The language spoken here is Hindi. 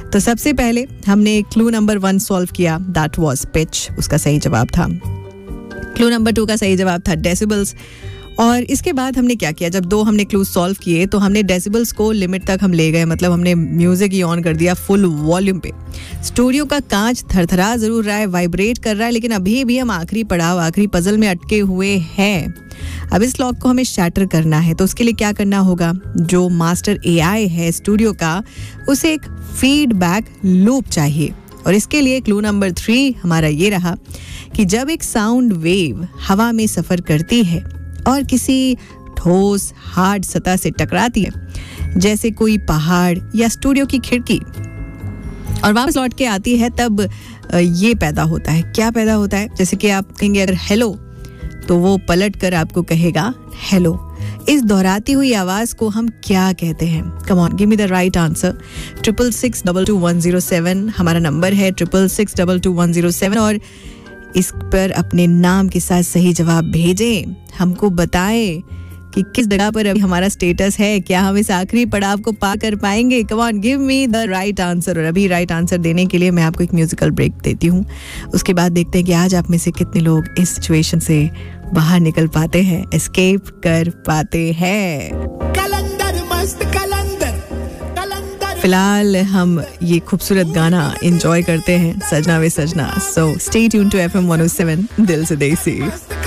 तो सबसे पहले हमने क्लू नंबर 1 सॉल्व किया, दैट वाज पिच, उसका सही जवाब था। क्लू नंबर 2 का सही जवाब था डेसिबल्स। और इसके बाद हमने क्या किया, जब 2 हमने क्लू सॉल्व किए तो हमने डेसिबल्स को लिमिट तक हम ले गए, मतलब हमने म्यूजिक ही ऑन कर दिया फुल वॉल्यूम पे। स्टूडियो का कांच थरथरा जरूर रहा है, वाइब्रेट कर रहा है, लेकिन अभी भी हम आखिरी पड़ाव, आखिरी पजल में अटके हुए हैं। अब इस लॉक को हमें शैटर करना है, तो उसके लिए क्या करना होगा, जो मास्टर एआई है स्टूडियो का, उसे एक फीडबैक लूप चाहिए। और इसके लिए क्लू नंबर 3 हमारा ये रहा कि जब एक साउंड वेव हवा में सफ़र करती है और किसी ठोस हार्ड सतह से टकराती है, जैसे कोई पहाड़ या स्टूडियो की खिड़की, और वापस लौट के आती है, तब ये पैदा होता है। क्या पैदा होता है, जैसे कि आप कहेंगे अगर हेलो, तो वो पलट कर आपको कहेगा हेलो। इस दोहराती हुई आवाज को हम क्या कहते हैं? Come on, give me the right answer. 66622107 हमारा नंबर है, 66622107, और इस पर अपने नाम के साथ सही जवाब भेजें। हमको बताएं कि किस जगह पर अभी हमारा स्टेटस है, क्या हम इस आखिरी पड़ाव को पार कर पाएंगे? Come on, give me the right answer. और अभी राइट आंसर देने के लिए मैं आपको एक म्यूजिकल ब्रेक देती हूँ। उसके बाद देखते हैं कि आज आप में से कितने लोग इस सिचुएशन से बाहर निकल पाते हैं, एस्केप कर पाते हैं। कलंदर मस्त कलंदर, फिलहाल हम ये खूबसूरत गाना एंजॉय करते हैं, सजना वे सजना। So stay tune to FM 107 दिल से देसी।